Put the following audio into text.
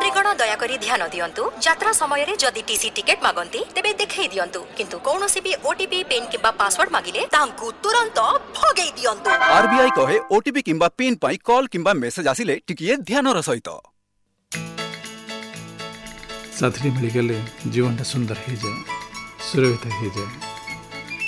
यात्रीगण दयाकरी ध्यान दियंतु यात्रा समय रे जदि टीसी टिकेट मागंती तेबे देखै दियंतु किंतु कोनोसी भी ओटीपी पिन किबा पासवर्ड मागिले तांकु तुरंत भगै दियंतु। आरबीआई कहे ओटीपी किंबा पिन पई कॉल किंबा मेसेज आसिले टिकिए ध्यान सहित साथी मिलगले जीवन सुंदर हो जाए, सुरक्षित हो जाए।